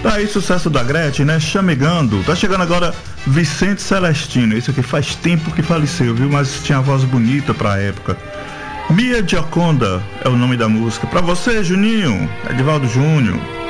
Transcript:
Tá aí, sucesso da Gretchen, né? Chamegando. Tá chegando agora Vicente Celestino. Esse aqui faz tempo que faleceu, viu? Mas tinha voz bonita pra época. Mia Gioconda é o nome da música. Pra você, Juninho, Edivaldo Júnior.